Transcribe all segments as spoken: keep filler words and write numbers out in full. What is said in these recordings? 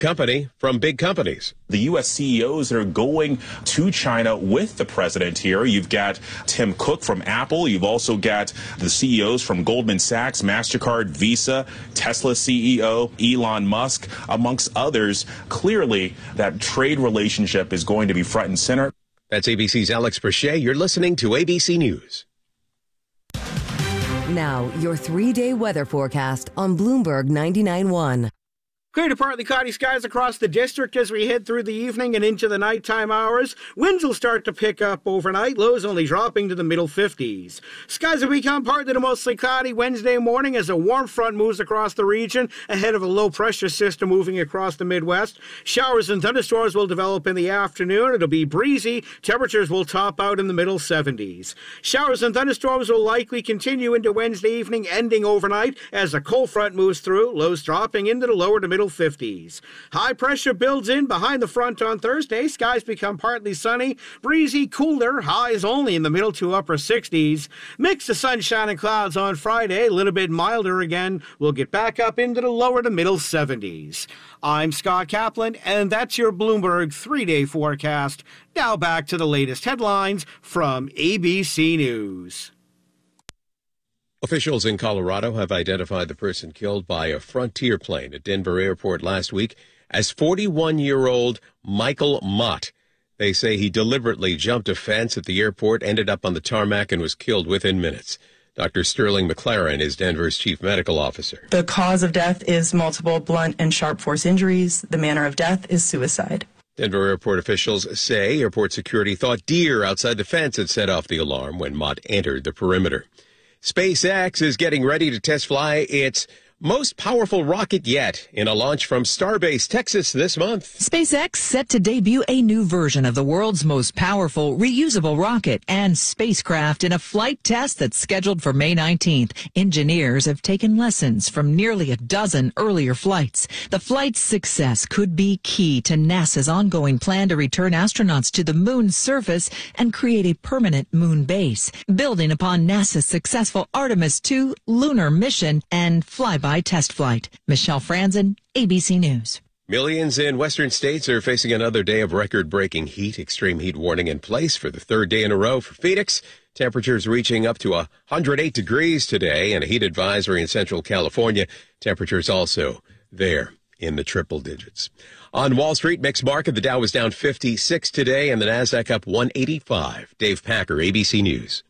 company from big companies. The U S C E Os are going to China with the president here. You've got Tim Cook from Apple. You've also got the C E Os from Goldman Sachs, MasterCard, Visa, Tesla C E O, Elon Musk, amongst others. Clearly, that trade relationship is going to be front and center. That's A B C's Alex Brachet. You're listening to A B C News. Now, your three-day weather forecast on Bloomberg ninety-nine point one. Clear to partly cloudy skies across the district as we head through the evening and into the nighttime hours. Winds will start to pick up overnight, lows only dropping to the middle fifties. Skies will become partly to mostly cloudy Wednesday morning as a warm front moves across the region ahead of a low-pressure system moving across the Midwest. Showers and thunderstorms will develop in the afternoon. It'll be breezy. Temperatures will top out in the middle seventies. Showers and thunderstorms will likely continue into Wednesday evening, ending overnight as a cold front moves through, lows dropping into the lower to middle fifties. High pressure builds in behind the front on Thursday. Skies become partly sunny, breezy, cooler, highs only in the middle to upper sixties. Mix of sunshine and clouds on Friday, a little bit milder again. We'll get back up into the lower to middle seventies. I'm Scott Kaplan, and that's your Bloomberg three-day forecast. Now back to the latest headlines from A B C News. Officials in Colorado have identified the person killed by a Frontier plane at Denver Airport last week as forty-one-year-old Michael Mott. They say he deliberately jumped a fence at the airport, ended up on the tarmac, and was killed within minutes. Doctor Sterling McLaren is Denver's chief medical officer. The cause of death is multiple blunt and sharp force injuries. The manner of death is suicide. Denver airport officials say airport security thought deer outside the fence had set off the alarm when Mott entered the perimeter. SpaceX is getting ready to test fly its most powerful rocket yet in a launch from Starbase, Texas this month. SpaceX set to debut a new version of the world's most powerful reusable rocket and spacecraft in a flight test that's scheduled for May nineteenth. Engineers have taken lessons from nearly a dozen earlier flights. The flight's success could be key to NASA's ongoing plan to return astronauts to the moon's surface and create a permanent moon base, building upon NASA's successful Artemis two lunar mission and flyby test flight. Michelle Franzen, A B C News. Millions in western states are facing another day of record-breaking heat. Extreme heat warning in place for the third day in a row for Phoenix. Temperatures reaching up to one hundred eight degrees today, and a heat advisory in central California. Temperatures also there in the triple digits. On Wall Street, mixed market. The Dow was down fifty-six today, and the Nasdaq up one eighty-five. Dave Packer, A B C News.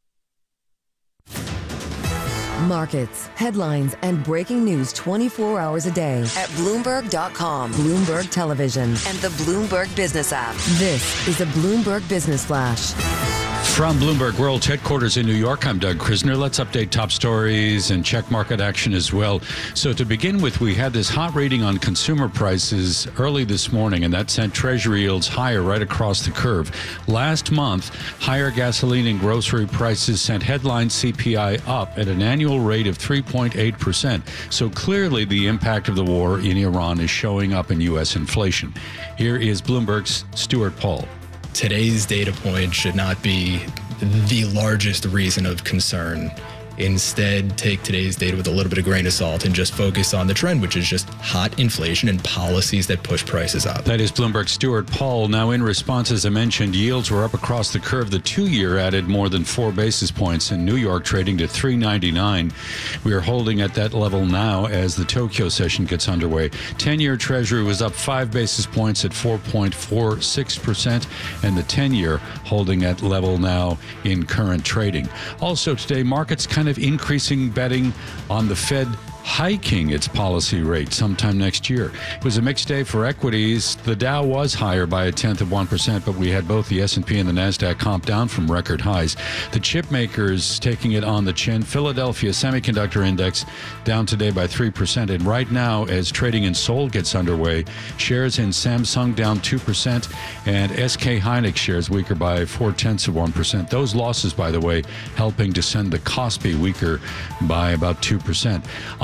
Markets, headlines, and breaking news twenty-four hours a day at Bloomberg dot com, Bloomberg Television, and the Bloomberg Business app. This is a Bloomberg Business Flash. From Bloomberg World Headquarters in New York, I'm Doug Krisner. Let's update top stories and check market action as well. So to begin with, we had this hot reading on consumer prices early this morning, and that sent Treasury yields higher right across the curve. Last month, higher gasoline and grocery prices sent headline C P I up at an annual rate of three point eight percent. So clearly the impact of the war in Iran is showing up in U S inflation. Here is Bloomberg's Stuart Paul. Today's data point should not be the largest reason of concern. Instead, take today's data with a little bit of grain of salt and just focus on the trend, which is just hot inflation and policies that push prices up. That is Bloomberg's Stuart Paul. Now, in response, as I mentioned, yields were up across the curve. The two-year added more than four basis points in New York, trading to three ninety-nine. We are holding at that level now as the Tokyo session gets underway. ten-year Treasury was up five basis points at four point four six percent, and the ten-year holding at level now in current trading. Also today, markets kind of increasing betting on the Fed hiking its policy rate sometime next year. It was a mixed day for equities. The Dow was higher by a tenth of one percent, but we had both the S and P and the Nasdaq comp down from record highs. The chip makers taking it on the chin. Philadelphia Semiconductor Index down today by three percent. And right now, as trading in Seoul gets underway, shares in Samsung down two percent, and S K Hynix shares weaker by four tenths of one percent. Those losses, by the way, helping to send the Kospi weaker by about two percent. On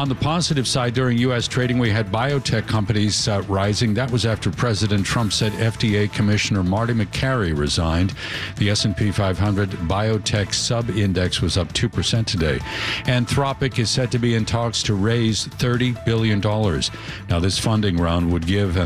On the positive side, during U S trading, we had biotech companies uh, rising. That was after President Trump said F D A Commissioner Marty Makary resigned. The S and P five hundred biotech sub-index was up two percent today. Anthropic is said to be in talks to raise thirty billion dollars. Now, this funding round would give